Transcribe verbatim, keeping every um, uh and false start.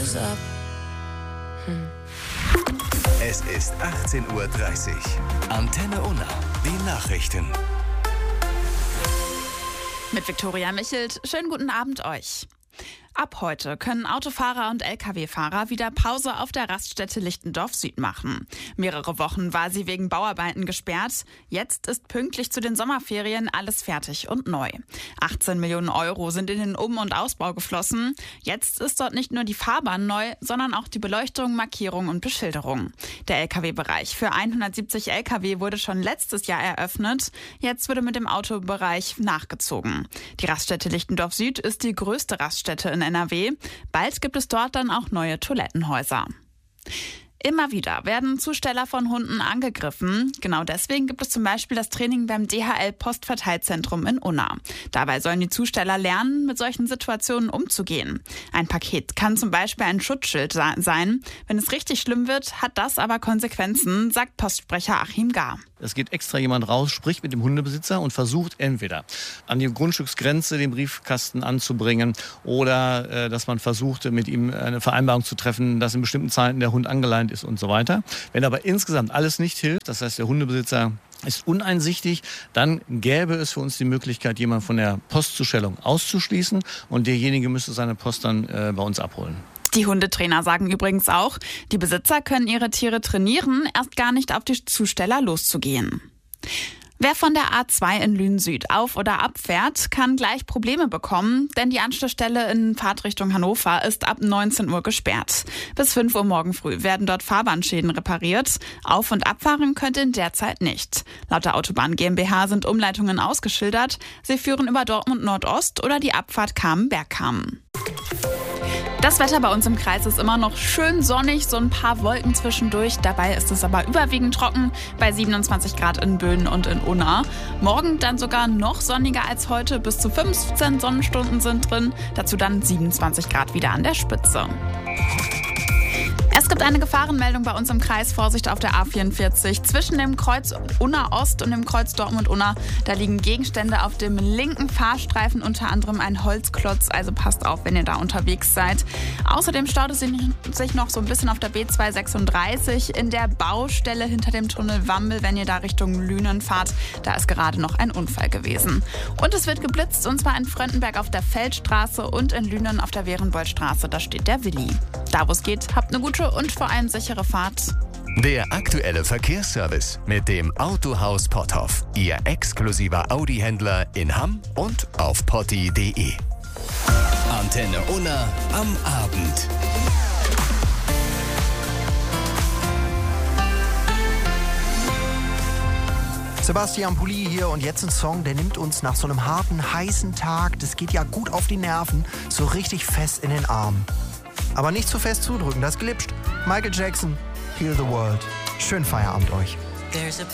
was up. Hm. Es ist achtzehn Uhr dreißig. Antenne Unna, die Nachrichten. Mit Viktoria Michelt. Schönen guten Abend euch. Ab heute können Autofahrer und L K W-Fahrer wieder Pause auf der Raststätte Lichtendorf Süd machen. Mehrere Wochen war sie wegen Bauarbeiten gesperrt. Jetzt ist pünktlich zu den Sommerferien alles fertig und neu. achtzehn Millionen Euro sind in den Um- und Ausbau geflossen. Jetzt ist dort nicht nur die Fahrbahn neu, sondern auch die Beleuchtung, Markierung und Beschilderung. Der L K W-Bereich für hundertsiebzig L K W wurde schon letztes Jahr eröffnet. Jetzt wurde mit dem Autobereich nachgezogen. Die Raststätte Lichtendorf Süd ist die größte Raststätte in N R W. Bald gibt es dort dann auch neue Toilettenhäuser. Immer wieder werden Zusteller von Hunden angegriffen. Genau deswegen gibt es zum Beispiel das Training beim D H L-Postverteilzentrum in Unna. Dabei sollen die Zusteller lernen, mit solchen Situationen umzugehen. Ein Paket kann zum Beispiel ein Schutzschild sein. Wenn es richtig schlimm wird, hat das aber Konsequenzen, sagt Postsprecher Achim Gar. Es geht extra jemand raus, spricht mit dem Hundebesitzer und versucht entweder an die Grundstücksgrenze den Briefkasten anzubringen oder äh, dass man versucht, mit ihm eine Vereinbarung zu treffen, dass in bestimmten Zeiten der Hund angeleint ist und so weiter. Wenn aber insgesamt alles nicht hilft, das heißt der Hundebesitzer ist uneinsichtig, dann gäbe es für uns die Möglichkeit, jemanden von der Postzustellung auszuschließen und derjenige müsste seine Post dann äh, bei uns abholen. Die Hundetrainer sagen übrigens auch, die Besitzer können ihre Tiere trainieren, erst gar nicht auf die Zusteller loszugehen. Wer von der A zwei in Lünen Süd auf- oder abfährt, kann gleich Probleme bekommen, denn die Anschlussstelle in Fahrtrichtung Hannover ist ab neunzehn Uhr gesperrt. Bis fünf Uhr morgen früh werden dort Fahrbahnschäden repariert. Auf- und abfahren könnt ihr in der Zeit nicht. Laut der Autobahn GmbH sind Umleitungen ausgeschildert. Sie führen über Dortmund Nordost oder die Abfahrt Kamen-Bergkamen. Das Wetter bei uns im Kreis ist immer noch schön sonnig, so ein paar Wolken zwischendurch. Dabei ist es aber überwiegend trocken bei siebenundzwanzig Grad in Böen und in Unna. Morgen dann sogar noch sonniger als heute, bis zu fünfzehn Sonnenstunden sind drin. Dazu dann siebenundzwanzig Grad wieder an der Spitze. Es gibt eine Gefahrenmeldung bei uns im Kreis. Vorsicht auf der A vierundvierzig. Zwischen dem Kreuz Unna Ost und dem Kreuz Dortmund-Unna, da liegen Gegenstände auf dem linken Fahrstreifen, unter anderem ein Holzklotz. Also passt auf, wenn ihr da unterwegs seid. Außerdem staut es sich noch so ein bisschen auf der B zweihundertsechsunddreißig in der Baustelle hinter dem Tunnel Wambel, wenn ihr da Richtung Lünen fahrt. Da ist gerade noch ein Unfall gewesen. Und es wird geblitzt, und zwar in Fröndenberg auf der Feldstraße und in Lünen auf der Werenboldstraße. Da steht der Willi. Da wo es geht, habt eine gute und vor allem sichere Fahrt. Der aktuelle Verkehrsservice mit dem Autohaus Potthoff. Ihr exklusiver Audi-Händler in Hamm und auf potti punkt de. Antenne Unna am Abend. Sebastian Pulli hier und jetzt ein Song, der nimmt uns nach so einem harten, heißen Tag, das geht ja gut auf die Nerven, so richtig fest in den Arm. Aber nicht zu fest zudrücken, das glitscht. Michael Jackson, Heal the World. Schönen Feierabend euch. There's a